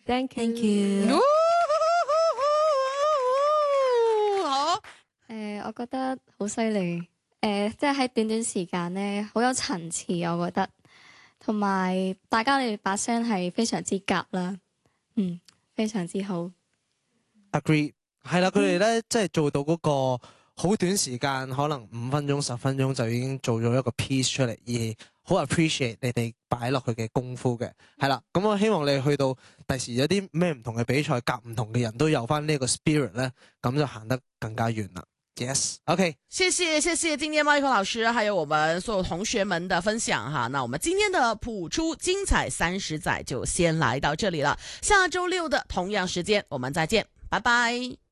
Thank Thank you。 好， 我覺得好犀利，即係喺短短時間咧，好有層次，我覺得，同埋大家你哋把聲係非常之夾啦，非常之好。 Agree， 係啦，佢哋咧即係做到嗰個好短時間，可能5分鐘、10分鐘就已經做咗一個 piece 出嚟，而好 appreciate 你哋擺落去嘅功夫嘅，係啦。咁我希望你去到第時有啲咩唔同嘅比賽，夾唔同嘅人都有翻呢個 spirit 咧，咁就行得更加遠啦。Yes，OK， 謝謝今天Michael 老師，還有我們所有同學們的分享哈。那我們今天的譜出精彩30載就先來到這裡了，下周6的同樣時間我們再見，拜拜。